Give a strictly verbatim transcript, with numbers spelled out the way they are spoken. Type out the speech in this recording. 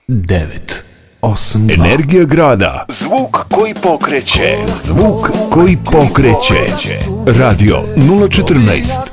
devet osam dva. Energija grada. Zvuk koji pokreće. Zvuk koji pokreće. Radio nula četrnaest.